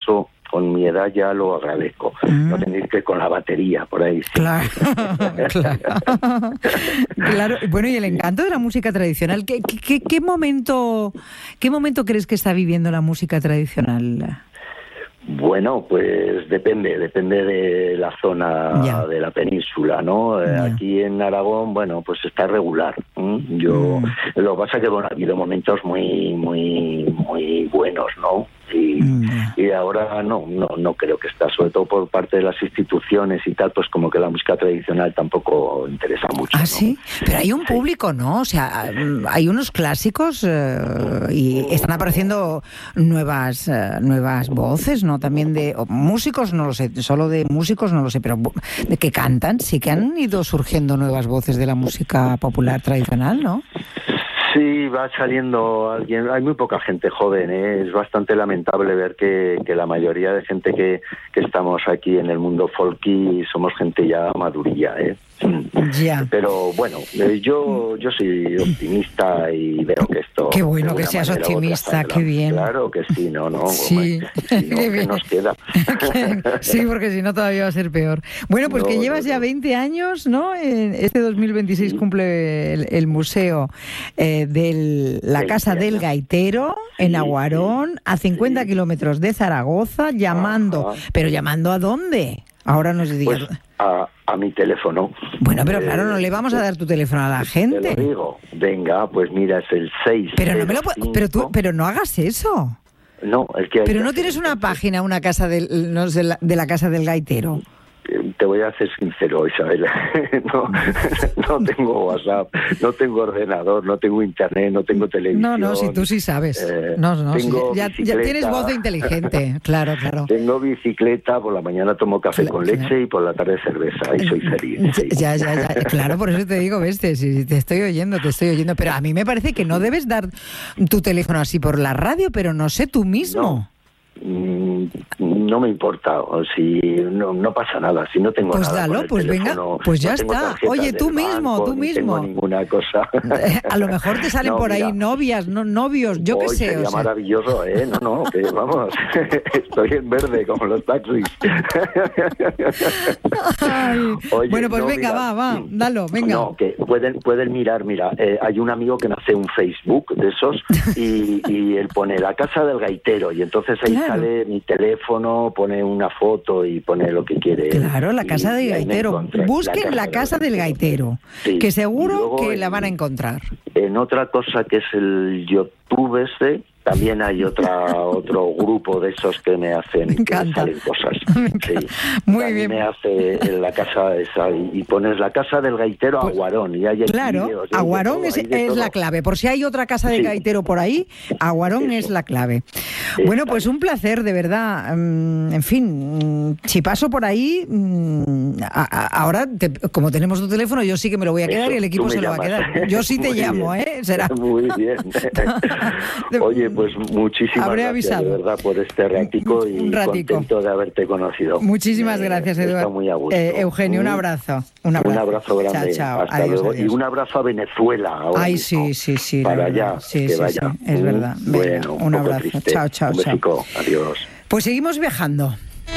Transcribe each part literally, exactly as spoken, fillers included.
eso con mi edad ya lo agradezco. Mm. No tener que ir con la batería por ahí. Sí. Claro, claro. Claro. Bueno, y el encanto de la música tradicional, ¿qué, qué, qué momento, qué momento crees que está viviendo la música tradicional? Bueno, pues depende, depende de la zona ya. de la península, ¿no? Ya. Aquí en Aragón, bueno, pues está regular. ¿eh? Yo, mm. Lo que pasa es que, bueno, ha habido momentos muy, muy, muy buenos, ¿no? Y, mm. y ahora no, no, no creo que está, sobre todo por parte de las instituciones y tal, pues como que la música tradicional tampoco interesa mucho. ¿Ah, ¿no? sí? Pero hay un sí. público, ¿no? O sea, hay unos clásicos eh, y están apareciendo nuevas, eh, nuevas voces, ¿no? También de oh, músicos, no lo sé, solo de músicos no lo sé, pero de que cantan, sí que han ido surgiendo nuevas voces de la música popular tradicional, ¿no? Sí, va saliendo alguien. Hay muy poca gente joven, ¿eh? Es bastante lamentable ver que, que la mayoría de gente que, que estamos aquí en el mundo folky somos gente ya madurilla, ¿eh? Ya. Pero bueno, eh, yo yo soy optimista y veo que esto... Qué bueno que seas optimista, qué bien. Claro que sí, ¿no? no sí. Si no, ¿qué nos queda? Sí, porque si no todavía va a ser peor. Bueno, pues no, que llevas no, no. ya veinte años, ¿no? En este dos mil veintiséis sí. cumple el, el museo eh, de la Casa del Gaitero sí, en Aguarón, sí. a cincuenta sí. kilómetros de Zaragoza, llamando. Ajá. ¿Pero llamando a dónde? Ahora nos digas. Pues a, a mi teléfono. Bueno, pero claro, no le vamos a dar tu teléfono a la gente. Te lo digo. Venga, pues mira, es el seis. Pero no me lo pu- pero tú, pero no hagas eso. No, el que hay. Pero no tienes una página, una casa del, no sé, de la Casa del Gaitero. Te voy a ser sincero, Isabel. No, no tengo WhatsApp, no tengo ordenador, no tengo internet, no tengo televisión. No, no, si tú sí sabes. Eh, no, no, sí, ya, ya tienes voz de inteligente, claro, claro. Tengo bicicleta, por la mañana tomo café claro, con leche claro. y por la tarde cerveza, y soy feliz. Sí. Ya, ya, ya, claro, por eso te digo, ves, te, si te estoy oyendo, te estoy oyendo, pero a mí me parece que no debes dar tu teléfono así por la radio, pero no sé tú mismo. No. No me importa, o si no, no pasa nada, si no tengo pues nada. Dalo, pues teléfono, venga, pues ya no está. Oye, tú mismo, banco, tú mismo. No tengo ninguna cosa. A lo mejor te salen no, por mira, ahí novias, no novios, yo qué sé. Sería o sea. maravilloso, ¿eh? No, no, que vamos, estoy en verde como los taxis. Oye, bueno, pues no, venga, mira, va, va, dalo, venga. No, que pueden, pueden mirar, mira, eh, hay un amigo que me hace un Facebook de esos y, y él pone la Casa del Gaitero y entonces ahí claro. sale mi teléfono, pone una foto y pone lo que quiere. Claro, la Casa del Gaitero. Busquen la Casa del Gaitero, sí. que seguro que la van a encontrar. En otra cosa que es el YouTube este, también hay otra otro grupo de esos que me hacen me encanta. Que salen cosas. Me sí. Muy También bien. me hace en la casa esa y, y pones la Casa del Gaitero pues, Aguarón y hay claro, videos, Aguarón todo, es, es la clave. Por si hay otra Casa del sí. Gaitero por ahí, Aguarón Eso. es la clave. Eso. Bueno, pues un placer, de verdad. En fin, si paso por ahí, ahora, te, como tenemos tu teléfono, yo sí que me lo voy a quedar Eso. y el equipo se lo llamas. va a quedar. Yo sí te llamo, bien. ¿eh? Será. Muy bien. Oye, pues muchísimas Habré gracias avisado. de verdad por este ratico y un ratico. contento de haberte conocido. Muchísimas gracias, eh, Eduardo. Muy a gusto. Eh, Eugenio, un abrazo. Un abrazo, un abrazo grande. Chao, chao. Hasta Adiós, luego. adiós. Y un abrazo a Venezuela. Ahora Ay, mismo. sí, sí, sí. Para allá, sí, que sí, vaya. Sí, es verdad. Venga, bueno, un abrazo. Triste. Chao, chao, un besico. chao. Adiós. Pues seguimos viajando.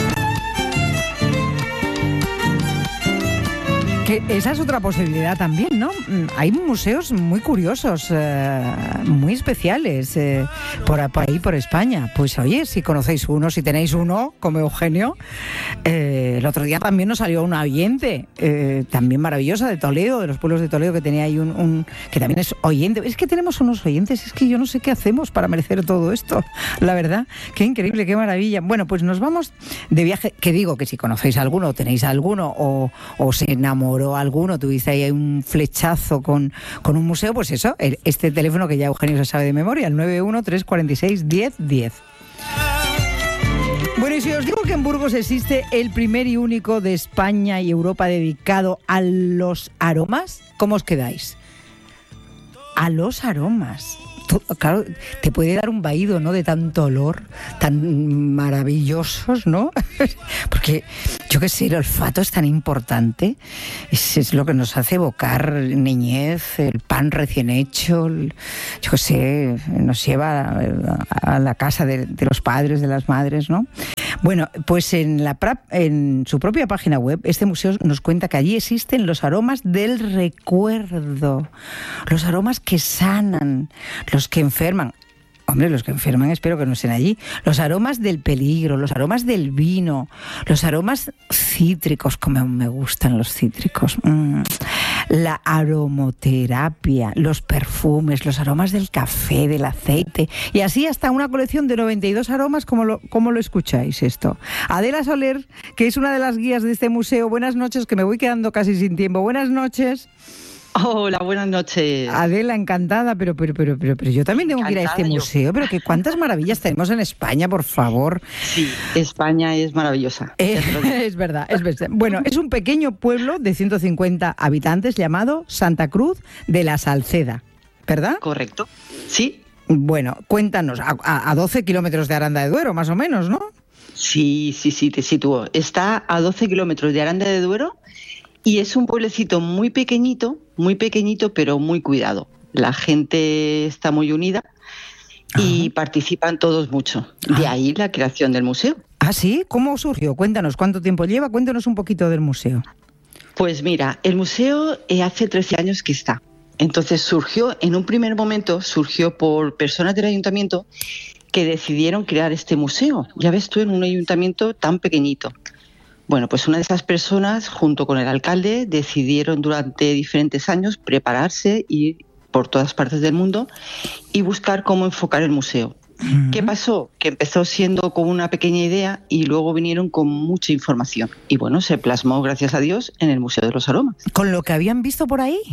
Que esa es otra posibilidad también, ¿no? Hay museos muy curiosos, eh, muy especiales eh, por, por ahí, por España. Pues oye, si conocéis uno, si tenéis uno, como Eugenio, eh, el otro día también nos salió una oyente, eh, también maravillosa, de Toledo, de los pueblos de Toledo, que tenía ahí un, un... que también es oyente. Es que tenemos unos oyentes, es que yo no sé qué hacemos para merecer todo esto, la verdad. Qué increíble, qué maravilla. Bueno, pues nos vamos de viaje, que digo que si conocéis alguno, tenéis alguno, o os enamoró alguno, tuviste ahí un flechazo con, con un museo, pues eso, este teléfono que ya Eugenio se sabe de memoria, el nueve uno tres cuatro seis diez diez. Bueno, y si os digo que en Burgos existe el primer y único de España y Europa dedicado a los aromas, ¿cómo os quedáis? A los aromas. Claro, te puede dar un vaído, ¿no? De tanto olor, tan maravillosos, ¿no? Porque, yo qué sé, el olfato es tan importante. Es, es lo que nos hace evocar niñez, el pan recién hecho, el, yo qué sé, nos lleva a, a la casa de, de los padres, de las madres, ¿no? Bueno, pues en, la, en su propia página web, este museo nos cuenta que allí existen los aromas del recuerdo, los aromas que sanan, los que enferman. Hombre, los que enferman espero que no estén allí. Los aromas del peligro, los aromas del vino, los aromas cítricos, como me gustan los cítricos. Mm. La aromoterapia, los perfumes, los aromas del café, del aceite. Y así hasta una colección de noventa y dos aromas, ¿cómo lo, cómo lo escucháis esto? Adela Soler, que es una de las guías de este museo. Buenas noches, que me voy quedando casi sin tiempo. Buenas noches. Hola, buenas noches. Adela, encantada, pero pero pero pero, pero yo también tengo encantada que ir a este yo. museo, pero que cuántas maravillas tenemos en España, por favor. Sí, España es maravillosa. Eh, es verdad, es verdad. Bueno, es un pequeño pueblo de ciento cincuenta habitantes llamado Santa Cruz de la Salceda, ¿verdad? Correcto, sí. Bueno, cuéntanos, a, a doce kilómetros de Aranda de Duero, más o menos, ¿no? Sí, sí, sí, te sitúo. Está a doce kilómetros de Aranda de Duero y es un pueblecito muy pequeñito, muy pequeñito, pero muy cuidado. La gente está muy unida y Ajá. participan todos mucho. De ah. ahí la creación del museo. ¿Ah, sí? ¿Cómo surgió? Cuéntanos, ¿cuánto tiempo lleva? Cuéntanos un poquito del museo. Pues mira, el museo eh, hace trece años que está. Entonces surgió, en un primer momento, surgió por personas del ayuntamiento que decidieron crear este museo. Ya ves tú, en un ayuntamiento tan pequeñito. Bueno, pues una de esas personas, junto con el alcalde, decidieron durante diferentes años prepararse y ir por todas partes del mundo y buscar cómo enfocar el museo. Uh-huh. ¿Qué pasó? Que empezó siendo con una pequeña idea y luego vinieron con mucha información. Y bueno, se plasmó, gracias a Dios, en el Museo de los Aromas. ¿Con lo que habían visto por ahí?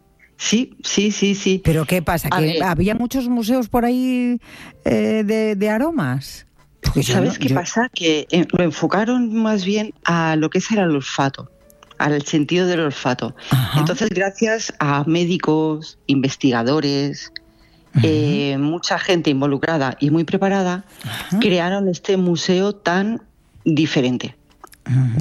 Sí, sí, sí, sí. ¿Pero qué pasa? ¿Que había muchos museos por ahí eh, de, de aromas? Porque ¿Sabes no, qué yo... pasa? Que lo enfocaron más bien a lo que es el olfato, al sentido del olfato. Ajá. Entonces, gracias a médicos, investigadores, eh, mucha gente involucrada y muy preparada, Ajá. crearon este museo tan diferente. Ajá.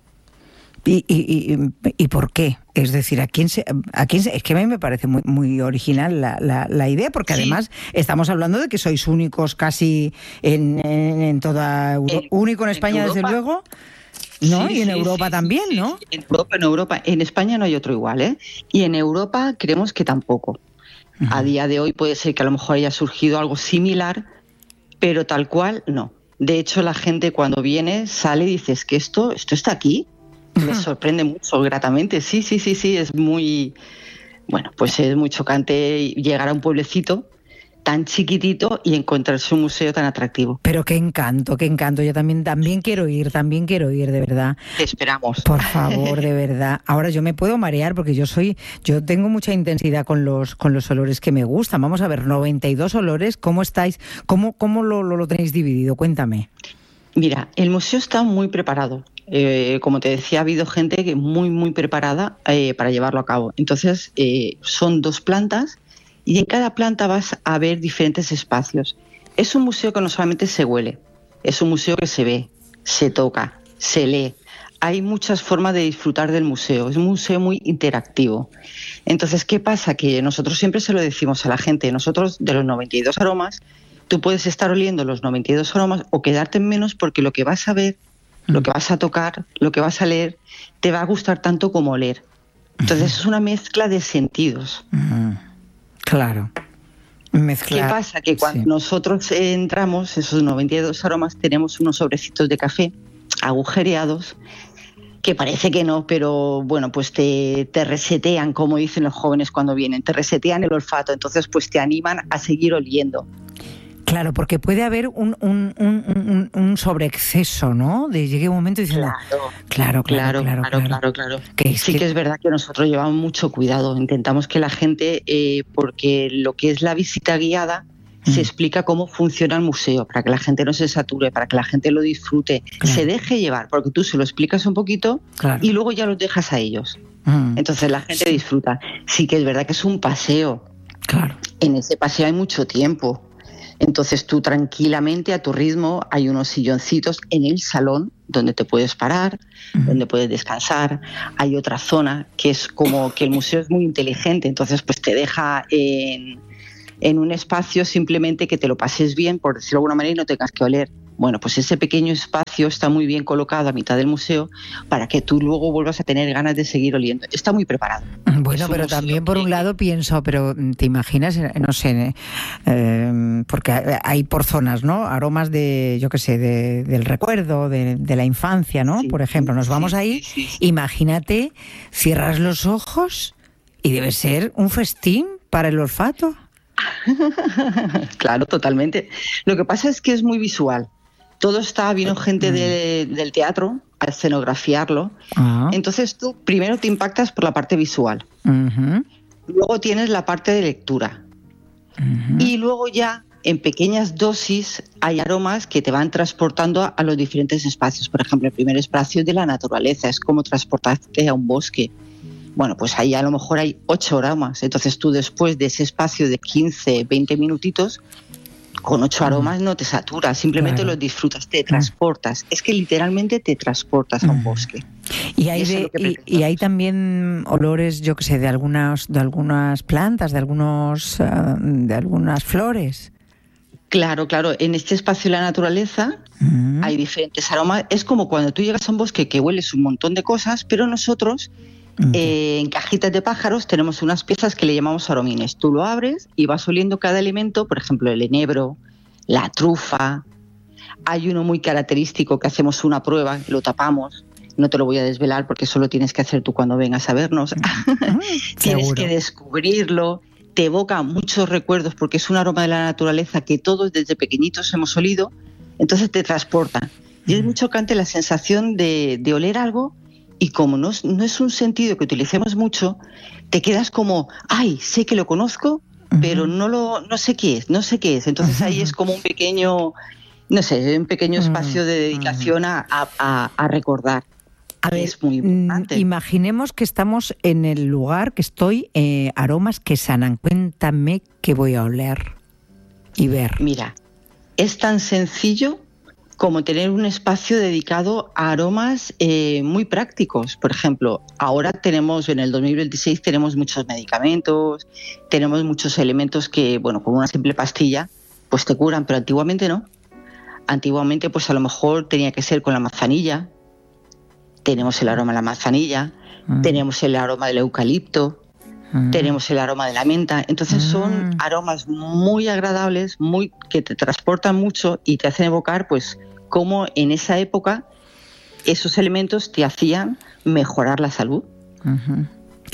¿Y, y, y, ¿Y por qué? Es decir, ¿a quién se, a quién se, es que a mí me parece muy, muy original la, la, la idea, porque sí. además estamos hablando de que sois únicos casi en, en, en toda Europa, en, único en España, en desde luego, ¿no? Sí, y en sí, Europa sí, también, sí, ¿no? Sí. En Europa, en Europa, en España no hay otro igual, ¿eh? Y en Europa creemos que tampoco. Uh-huh. A día de hoy puede ser que a lo mejor haya surgido algo similar, pero tal cual no. De hecho, la gente cuando viene sale y dice, es que esto, esto está aquí. Me sorprende mucho, gratamente. Sí, sí, sí, sí, es muy... Bueno, pues es muy chocante llegar a un pueblecito tan chiquitito y encontrarse un museo tan atractivo. Pero qué encanto, qué encanto. Yo también, también quiero ir, también quiero ir, de verdad. Te esperamos. Por favor, de verdad. Ahora yo me puedo marear porque yo soy... Yo tengo mucha intensidad con los, con los olores que me gustan. Vamos a ver, noventa y dos olores. ¿Cómo estáis? ¿Cómo, cómo lo, lo, lo tenéis dividido? Cuéntame. Mira, el museo está muy preparado. Eh, como te decía, ha habido gente que muy, muy preparada eh, para llevarlo a cabo. Entonces, eh, son dos plantas y en cada planta vas a ver diferentes espacios. Es un museo que no solamente se huele, es un museo que se ve, se toca, se lee. Hay muchas formas de disfrutar del museo. Es un museo muy interactivo. Entonces, ¿qué pasa? Que nosotros siempre se lo decimos a la gente. Nosotros, de los noventa y dos aromas, tú puedes estar oliendo los noventa y dos aromas o quedarte en menos porque lo que vas a ver, lo que vas a tocar, lo que vas a leer, te va a gustar tanto como oler. Entonces uh-huh. es una mezcla de sentidos. Uh-huh. Claro. Mezclar. ¿Qué pasa? Que cuando sí. nosotros entramos, esos noventa y dos aromas, tenemos unos sobrecitos de café agujereados, que parece que no, pero bueno, pues te, te resetean, como dicen los jóvenes cuando vienen, te resetean el olfato, entonces pues te animan a seguir oliendo. Claro, porque puede haber un, un, un, un, un sobreexceso, ¿no? De llegue un momento diciendo... Claro, claro, claro, claro. claro, claro, claro, claro. Que sí que... que es verdad que nosotros llevamos mucho cuidado. Intentamos que la gente, eh, porque lo que es la visita guiada, mm. se explica cómo funciona el museo, para que la gente no se sature, para que la gente lo disfrute, claro. se deje llevar, porque tú se lo explicas un poquito claro. y luego ya los dejas a ellos. Mm. Entonces la gente sí. disfruta. Sí que es verdad que es un paseo. Claro. En ese paseo hay mucho tiempo. Entonces tú tranquilamente a tu ritmo, hay unos silloncitos en el salón donde te puedes parar, uh-huh. donde puedes descansar. Hay otra zona que es como que el museo es muy inteligente, entonces pues te deja en, en un espacio simplemente que te lo pases bien, por decirlo de alguna manera, y no tengas que oler. Bueno, pues ese pequeño espacio está muy bien colocado a mitad del museo para que tú luego vuelvas a tener ganas de seguir oliendo. Está muy preparado. Bueno, pero también por un lado pienso, pero ¿te imaginas? No sé, eh, porque hay por zonas, ¿no? Aromas de, yo qué sé, de, del recuerdo, de, de la infancia, ¿no? Sí, por ejemplo, nos vamos sí, ahí, sí, sí. Imagínate, cierras los ojos y debe ser un festín para el olfato. Claro, totalmente. Lo que pasa es que es muy visual. Todo está, vino gente de, del teatro a escenografiarlo. Uh-huh. Entonces tú primero te impactas por la parte visual. Uh-huh. Luego tienes la parte de lectura. Uh-huh. Y luego ya, en pequeñas dosis, hay aromas que te van transportando a, a los diferentes espacios. Por ejemplo, el primer espacio de la naturaleza. Es como transportarte a un bosque. Bueno, pues ahí a lo mejor hay ocho aromas. Entonces tú después de ese espacio de quince, veinte minutitos, con ocho aromas no te saturas, simplemente claro. Los disfrutas, te transportas. Es que literalmente te transportas a un bosque. Y hay, de, y, y hay también olores, yo qué sé, de algunas, de algunas plantas, de algunos, uh, de algunas flores. Claro, claro. En este espacio de la naturaleza uh-huh. hay diferentes aromas. Es como cuando tú llegas a un bosque que hueles un montón de cosas, pero nosotros uh-huh. eh, en cajitas de pájaros tenemos unas piezas que le llamamos aromines. Tú lo abres y vas oliendo cada elemento, por ejemplo, el enebro, la trufa. Hay uno muy característico que hacemos una prueba, lo tapamos. No te lo voy a desvelar porque eso lo tienes que hacer tú cuando vengas a vernos. Uh-huh. Tienes que descubrirlo. Te evoca muchos recuerdos porque es un aroma de la naturaleza que todos desde pequeñitos hemos olido, entonces te transporta. Y es muy chocante la sensación de, de oler algo y como no, no es un sentido que utilicemos mucho, te quedas como, ay, sé que lo conozco, uh-huh. pero no, lo, no sé qué es, no sé qué es. Entonces uh-huh. ahí es como un pequeño, no sé, un pequeño espacio de dedicación uh-huh. a, a, a recordar. A ver, es muy importante. Imaginemos que estamos en el lugar que estoy, eh, aromas que sanan. Cuéntame qué voy a oler y ver. Mira, es tan sencillo como tener un espacio dedicado a aromas eh, muy prácticos. Por ejemplo, ahora tenemos, en el dos mil veintiséis, tenemos muchos medicamentos, tenemos muchos elementos que, bueno, con una simple pastilla, pues te curan, pero antiguamente no. Antiguamente, pues a lo mejor tenía que ser con la manzanilla. Tenemos el aroma de la manzanilla, mm. tenemos el aroma del eucalipto, mm. tenemos el aroma de la menta. Entonces mm. son aromas muy agradables, muy que te transportan mucho y te hacen evocar, pues, cómo en esa época esos elementos te hacían mejorar la salud. Uh-huh.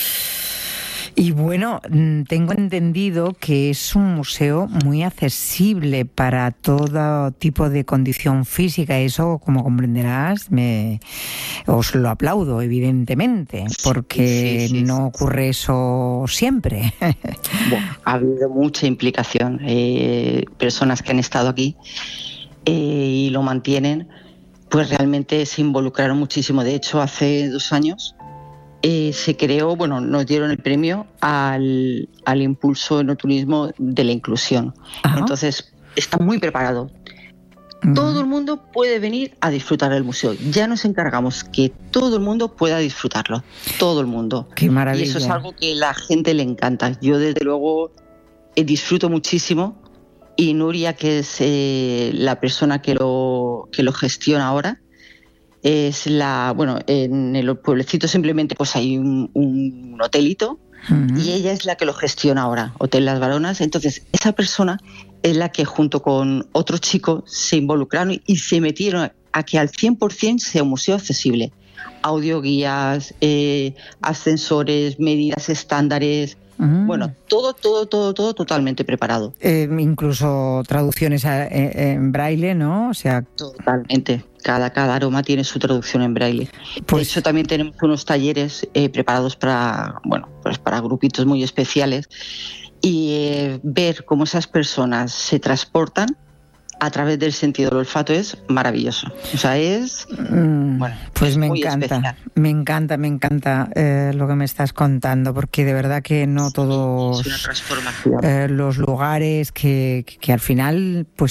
Y bueno, tengo entendido que es un museo muy accesible para todo tipo de condición física. Eso, como comprenderás, me os lo aplaudo, evidentemente, porque sí, sí, sí, no ocurre eso siempre. Bueno, ha habido mucha implicación. Eh, personas que han estado aquí eh, y lo mantienen, pues realmente se involucraron muchísimo. De hecho, hace dos años Eh, se creó, bueno, nos dieron el premio al, al impulso en el turismo de la inclusión. Ajá. Entonces, está muy preparado. Uh-huh. Todo el mundo puede venir a disfrutar del museo. Ya nos encargamos que todo el mundo pueda disfrutarlo. Todo el mundo. ¡Qué maravilla! Y eso es algo que a la gente le encanta. Yo, desde luego, eh, disfruto muchísimo. Y Nuria, que es eh, la persona que lo, que lo gestiona ahora, es la, bueno, en el pueblecito simplemente pues hay un, un hotelito uh-huh. y ella es la que lo gestiona ahora, Hotel Las Baronas. Entonces esa persona es la que junto con otro chico se involucraron y se metieron a que al cien por ciento sea un museo accesible. Audioguías, eh, ascensores, medidas estándares. Uh-huh. Bueno, todo, todo, todo, todo totalmente preparado. Eh, incluso traducciones a, eh, en braille, ¿no? O sea, totalmente. Cada, cada aroma tiene su traducción en braille. Pues, de hecho, también tenemos unos talleres eh, preparados para, bueno, pues para grupitos muy especiales y eh, ver cómo esas personas se transportan a través del sentido del olfato es maravilloso. O sea, es... Mm, bueno, pues es me encanta, especial. me encanta, me encanta eh, lo que me estás contando, porque de verdad que no todos es una transformación. Eh, los lugares que, que, que al final pues son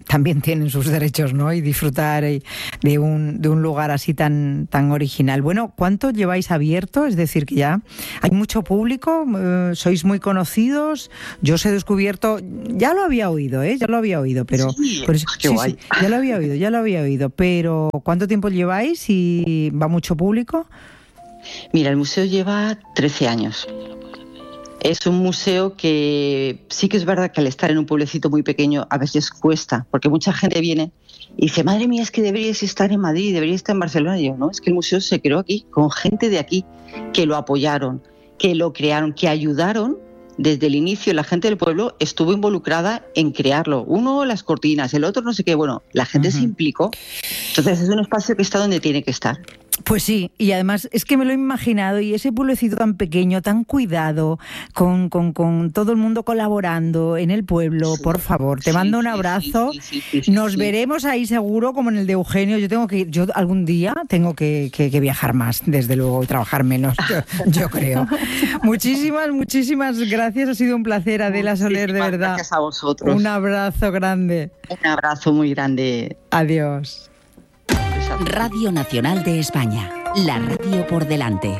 también tienen sus derechos, ¿no? Y disfrutar de un, de un lugar así tan, tan original. Bueno, ¿cuánto lleváis abierto? Es decir, que ya hay mucho público, eh, sois muy conocidos. Yo os he descubierto, ya lo había oído, ¿eh? Ya lo había oído, pero... Sí, pero qué sí, guay. sí, ya lo había oído, ya lo había oído. Pero, ¿cuánto tiempo lleváis y va mucho público? Mira, el museo lleva trece años. Es un museo que sí que es verdad que al estar en un pueblecito muy pequeño a veces cuesta, porque mucha gente viene y dice, madre mía, es que deberíais estar en Madrid, deberíais estar en Barcelona. Y yo, no, es que el museo se creó aquí, con gente de aquí, que lo apoyaron, que lo crearon, que ayudaron. Desde el inicio la gente del pueblo estuvo involucrada en crearlo. Uno las cortinas, el otro no sé qué. Bueno, la gente uh-huh. se implicó. Entonces es un espacio que está donde tiene que estar. Pues sí, y además es que me lo he imaginado, y ese pueblecito tan pequeño, tan cuidado, con, con, con todo el mundo colaborando en el pueblo, sí, por favor, te sí, mando un abrazo, sí, sí, sí, sí, nos sí. veremos ahí seguro como en el de Eugenio. Yo tengo que ir, yo algún día tengo que, que, que viajar más, desde luego, y trabajar menos, yo, yo creo. Muchísimas, muchísimas gracias, ha sido un placer, Adela Soler, de verdad. Gracias a vosotros. Un abrazo grande. Un abrazo muy grande. Adiós. Radio Nacional de España, la radio por delante.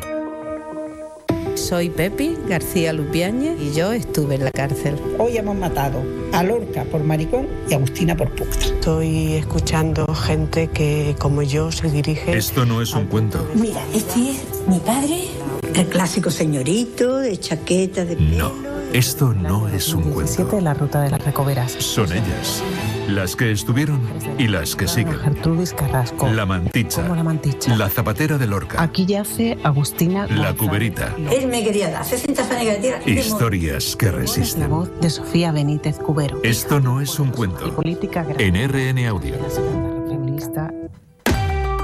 Soy Pepi García Lupiáñez y yo estuve en la cárcel. Hoy hemos matado a Lorca por maricón y a Agustina por puta. Estoy escuchando gente que, como yo, se dirige... Esto no es un cuento. Mira, este es mi padre, el clásico señorito de chaqueta de pelo. No, esto no es un cuento. La ruta de las Recoveras. Son ellas, las que estuvieron y las que siguen. Gertrudis Carrasco. La Manticha. ¿Cómo la Manticha? La Zapatera de Lorca. Aquí yace Agustina. La Cuberita. Él me quería dar sesenta años de tierra. Historias que resisten. La voz de Sofía Benítez Cubero. Esto no es un cuento. Política en R N Audio. La segunda feminista